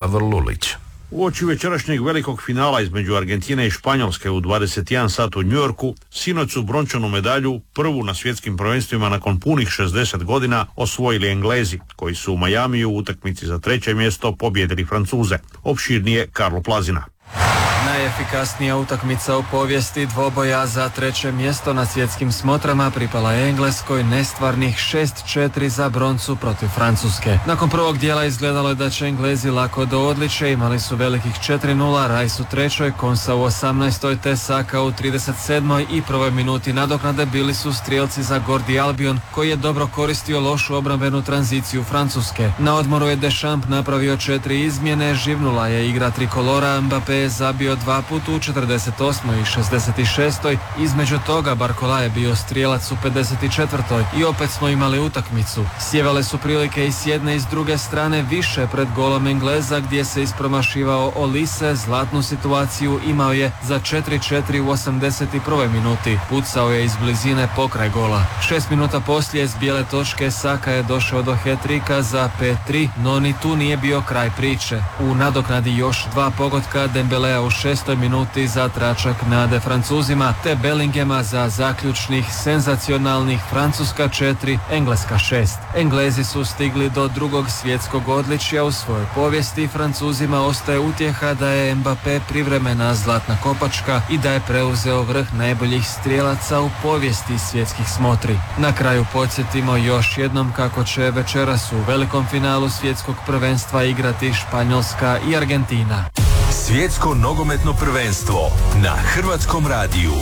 Davor Lulić. Uoči večerašnjeg velikog finala između Argentine i Španjolske u 21 sat u Njujorku, sinoć su brončanu medalju, prvu na svjetskim prvenstvima nakon punih 60 godina, osvojili Englezi, koji su u Majamiju u utakmici za 3. mjesto pobijedili Francuze. Opširnije Karlo Plazina. Najefikasnija utakmica u povijesti dvoboja za 3. mjesto na svjetskim smotrama pripala je Engleskoj nestvarnih 6-4 za broncu protiv Francuske. Nakon prvog dijela izgledalo je da će Englezi lako do odličja, imali su velikih 4-0, Rice u 3., Konsa u 18. te Saka u 37. i prvoj minuti nadoknade bili su strijelci za Gordi Albion, koji je dobro koristio lošu obrambenu tranziciju Francuske. Na odmoru je Deschamps napravio 4 izmjene, živnula je igra trikolora, Mbappé je zabio 2 puta u 48. i 66. Između toga Barcola je bio strijelac u 54. i opet smo imali utakmicu. Sjevale su prilike i s jedne i s druge strane više pred golom Engleza, gdje se ispromašivao Olise. Zlatnu situaciju imao je za 4-4 u 81. minuti. Pucao je iz blizine pokraj gola. 6 minuta poslije s bijele točke Saka je došao do hat-trika za 5-3, no ni tu nije bio kraj priče. U nadoknadi još 2 pogotka Dembelea u 6. minuti za tračak nade Francuzima, te Bellingema za zaključnih senzacionalnih Francuska 4, Engleska 6. Englezi su stigli do drugog svjetskog odličja u svojoj povijesti. Francuzima ostaje utjeha da je Mbappé privremena zlatna kopačka i da je preuzeo vrh najboljih strijelaca u povijesti svjetskih smotri. Na kraju podsjetimo još jednom kako će večeras u velikom finalu svjetskog prvenstva igrati Španjolska i Argentina. Svjetsko nogometno prvenstvo na Hrvatskom radiju.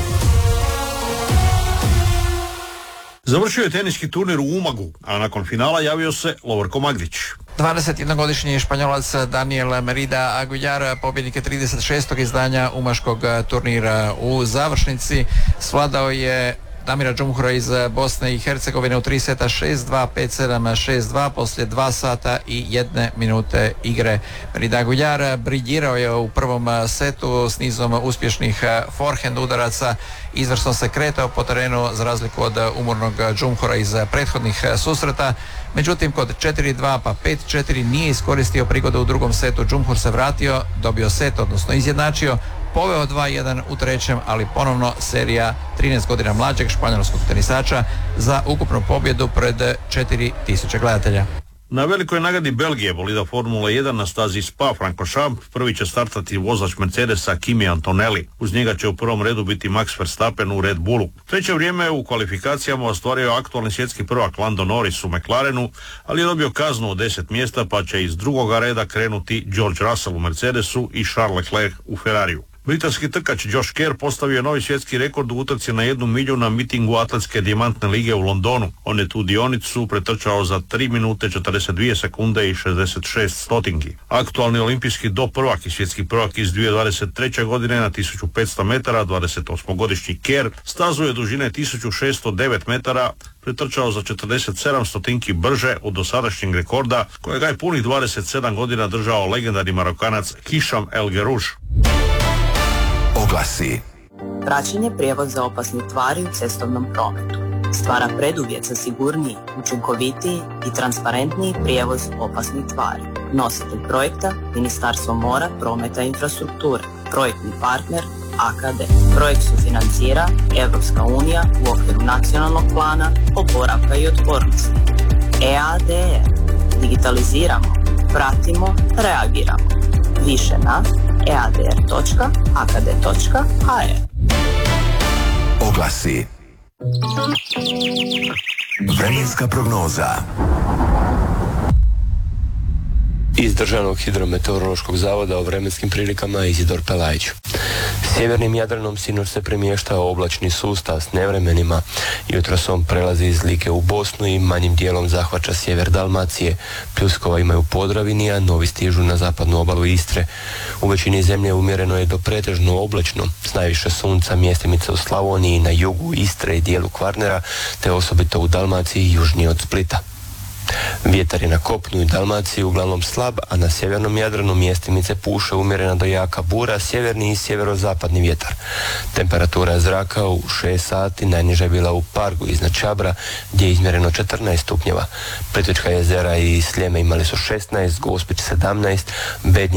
Završio je teniski turnir u Umagu, a nakon finala javio se Lovorko Magdić. 21-godišnji Španjolac Daniel Merida Aguilar, pobjednik je 36. izdanja umaškog turnira. U završnici svladao je Damira Džumhura iz Bosne i Hercegovine u 3 seta 6-2, 5-7, 6-2 poslije 2 sata i 1 minute igre. Merida Aguilar briljirao je u prvom setu s nizom uspješnih forehand udaraca. Izvrsno se kretao po terenu za razliku od umornog Džumhura iz prethodnih susreta. Međutim, kod 4-2 pa 5-4 nije iskoristio prigodu u drugom setu. Džumhur se vratio, dobio set, odnosno izjednačio, poveo 2-1 u trećem, ali ponovno serija 13 godina mlađeg španjolskog tenisača za ukupnu pobjedu pred 4000 gledatelja. Na velikoj nagradi Belgije bolida Formula 1 na stazi Spa-Francorchamps prvi će startati vozač Mercedesa Kimi Antonelli. Uz njega će u prvom redu biti Max Verstappen u Red Bullu. Treće vrijeme u kvalifikacijama ostvario aktualni svjetski prvak Lando Norris u McLarenu, ali je dobio kaznu od 10 mjesta, pa će iz drugoga reda krenuti George Russell u Mercedesu i Charles Leclerc u Ferrariju. Britanski trkač Josh Kerr postavio je novi svjetski rekord u utrci na 1 milju na mitingu Atlantske dijamantne lige u Londonu. On je tu dionicu pretrčao za 3 minute 42 sekunde i 66 stotinki. Aktualni olimpijski doprvak i svjetski prvak iz 2023. godine na 1500 metara, 28-godišnji Kerr, stazu je dužine 1609 metara pretrčao za 47 stotinki brže od dosadašnjeg rekorda, kojega je punih 27 godina držao legendarni Marokanac Hišam El Gerouš. Oglasi. Praćenje prijevoza opasnih tvari u cestovnom prometu stvara preduvjet za sigurniji, učinkovitiji i transparentniji prijevoz opasnih tvari. Nositelj projekta Ministarstvo mora, prometa i infrastrukture. Projektni partner AKD. Projekt sufinancira Europska unija u okviru nacionalnog plana oporavka i otpornosti. EADR. Digitaliziramo, pratimo, reagiramo. Više na eadr.akd.hr. Oglasi. Vremenska prognoza. Iz Državnog hidrometeorološkog zavoda o vremenskim prilikama Izidor Pelajić. Sjevernim Jadranom sinoć se premještao oblačni sustav s nevremenima. Jutros on prelazi iz Like u Bosnu i manjim dijelom zahvaća sjever Dalmacije. Pljuskova imaju Podravini, a novi stižu na zapadnu obalu Istre. U većini zemlje umjereno je do pretežno oblačno, s najviše sunca mjestimice u Slavoniji, na jugu Istre i dijelu Kvarnera, te osobito u Dalmaciji južnije od Splita. Vjetar je na kopnu i Dalmaciji uglavnom slab, a na sjevernom Jadranu mjestimice puše umjerena do jaka bura, sjeverni i sjeverozapadni vjetar. Temperatura zraka u 6 sati najniža je bila u Pargu iznad Čabra, gdje je izmjereno 14 stupnjeva. Plitvička jezera i Sljeme imali su 16, Gospić 17, Bednje